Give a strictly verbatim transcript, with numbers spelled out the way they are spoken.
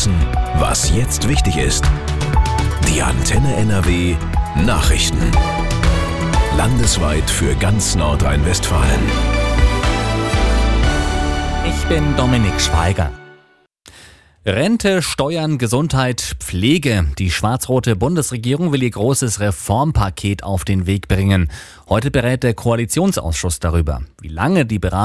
wissen, was jetzt wichtig ist. Die Antenne N R W Nachrichten. Landesweit für ganz Nordrhein-Westfalen. Ich bin Dominik Schweiger. Rente, Steuern, Gesundheit, Pflege. Die schwarz-rote Bundesregierung will ihr großes Reformpaket auf den Weg bringen. Heute berät der Koalitionsausschuss darüber. Wie lange die Beratung